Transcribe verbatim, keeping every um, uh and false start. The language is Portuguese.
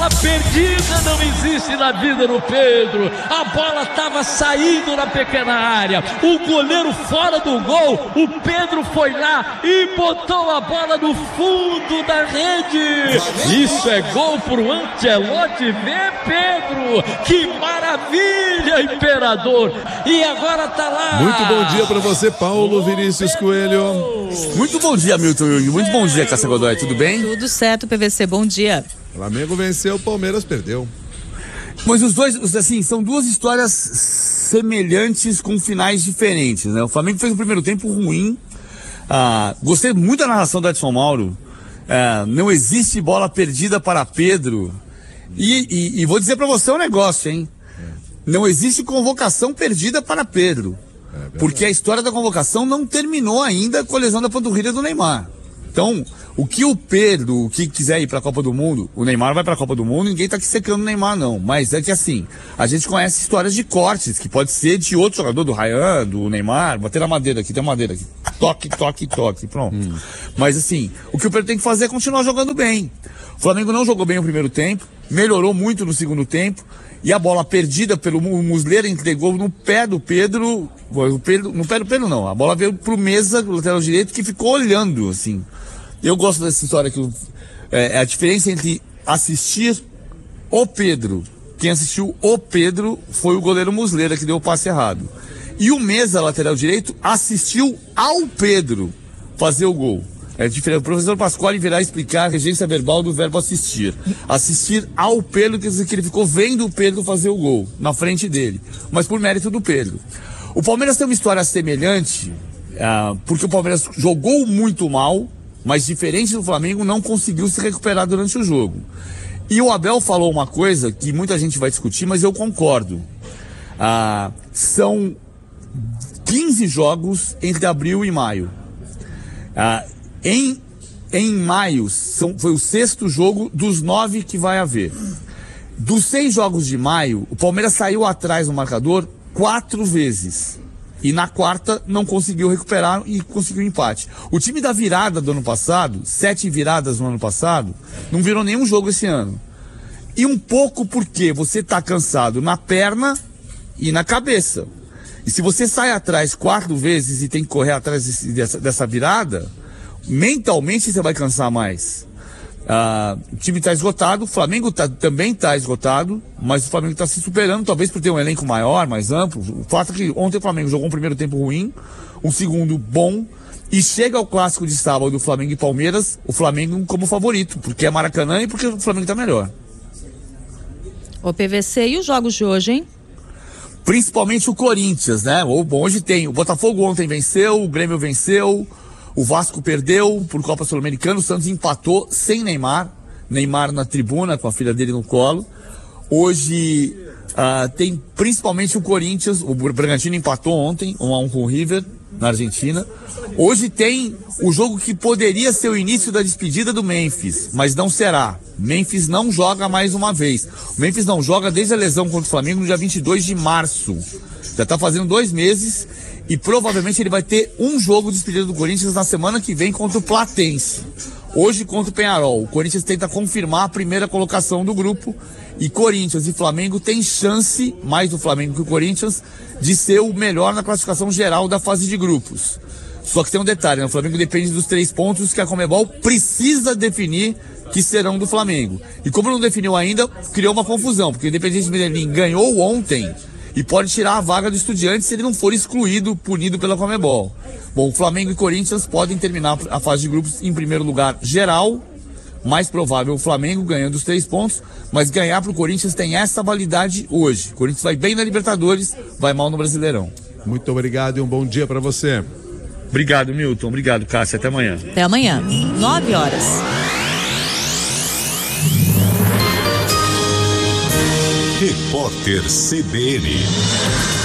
A perdida não existe na vida do Pedro. A bola estava saindo na pequena área. O goleiro fora do gol. O Pedro foi lá e botou a bola no fundo da rede. Isso é gol pro Ancelotti. Vê, Pedro. Que maravilha, imperador. E agora tá lá. Muito bom dia para você, Paulo Vinícius Coelho. Muito bom dia, Milton. Muito bom dia, Cássia Godoy. Tudo bem? Tudo certo, P V C. Bom dia. Flamengo venceu, o Palmeiras perdeu. Mas os dois, assim, são duas histórias semelhantes com finais diferentes, né? O Flamengo fez um primeiro tempo ruim. Ah, gostei muito da narração do Edson Mauro. Ah, não existe bola perdida para Pedro. E, e, e vou dizer para você um negócio, hein? Não existe convocação perdida para Pedro. É porque a história da convocação não terminou ainda com a lesão da panturrilha do Neymar. Então, o que o Pedro, o que quiser ir para a Copa do Mundo, o Neymar vai para a Copa do Mundo, ninguém tá aqui secando o Neymar não, mas é que assim, a gente conhece histórias de cortes, que pode ser de outro jogador, do Ryan, do Neymar, bater na madeira aqui, tem uma madeira aqui, toque, toque, toque, pronto. Hum. Mas assim, o que o Pedro tem que fazer é continuar jogando bem. O Flamengo não jogou bem no primeiro tempo, melhorou muito no segundo tempo, e a bola perdida pelo Muslera entregou no pé do Pedro, o Pedro, no pé do Pedro não, a bola veio pro Mesa, do lateral direito, que ficou olhando, assim. Eu gosto dessa história que é, a diferença entre assistir o Pedro, quem assistiu o Pedro foi o goleiro Muslera que deu o passe errado. E o Mesa, lateral direito, assistiu ao Pedro fazer o gol. É diferente. O professor Pasquale virá explicar a regência verbal do verbo assistir. Assistir ao Pedro, quer dizer que ele ficou vendo o Pedro fazer o gol na frente dele, mas por mérito do Pedro. O Palmeiras tem uma história semelhante, uh, porque o Palmeiras jogou muito mal, mas diferente do Flamengo, não conseguiu se recuperar durante o jogo. E o Abel falou uma coisa que muita gente vai discutir, mas eu concordo. Ah, são quinze jogos entre abril e maio. Ah, em, em maio, são, foi o sexto jogo dos nove que vai haver. Dos seis jogos de maio, o Palmeiras saiu atrás no marcador quatro vezes. E na quarta não conseguiu recuperar e conseguiu empate. O time da virada do ano passado, sete viradas no ano passado, não virou nenhum jogo esse ano. E um pouco porque você tá cansado na perna e na cabeça. E se você sai atrás quatro vezes e tem que correr atrás desse, dessa, dessa virada, mentalmente você vai cansar mais. Ah, o time está esgotado, o Flamengo tá, também está esgotado, mas o Flamengo está se superando, talvez por ter um elenco maior, mais amplo. O fato é que ontem o Flamengo jogou um primeiro tempo ruim, um segundo bom, e chega ao clássico de sábado do Flamengo e Palmeiras, o Flamengo como favorito, porque é Maracanã e porque o Flamengo está melhor. O P V C, e os jogos de hoje, hein? Principalmente o Corinthians, né? Ou, bom, hoje tem, o Botafogo ontem venceu, o Grêmio venceu, o Vasco perdeu por Copa Sul-Americana, o Santos empatou sem Neymar, Neymar na tribuna com a filha dele no colo. Hoje uh, tem principalmente o Corinthians, o Bragantino empatou ontem, um a um com o River, na Argentina. Hoje tem o jogo que poderia ser o início da despedida do Memphis, mas não será. Memphis não joga mais uma vez. O Memphis não joga desde a lesão contra o Flamengo no dia vinte e dois de março. Já está fazendo dois meses e provavelmente ele vai ter um jogo de despedida do Corinthians na semana que vem contra o Platense. Hoje contra o Peñarol. O Corinthians tenta confirmar a primeira colocação do grupo e Corinthians e Flamengo têm chance, mais do Flamengo que o Corinthians, de ser o melhor na classificação geral da fase de grupos. Só que tem um detalhe, né? O Flamengo depende dos três pontos que a Conmebol precisa definir que serão do Flamengo. E como não definiu ainda, criou uma confusão, porque o Independiente Medellín ganhou ontem e pode tirar a vaga do Estudiantes se ele não for excluído, punido pela Conmebol. Bom, o Flamengo e Corinthians podem terminar a fase de grupos em primeiro lugar geral, mais provável o Flamengo ganhando os três pontos, mas ganhar para o Corinthians tem essa validade hoje. O Corinthians vai bem na Libertadores, vai mal no Brasileirão. Muito obrigado e um bom dia para você. Obrigado, Milton. Obrigado, Cássia. Até amanhã. Até amanhã, nove horas. Repórter C B N.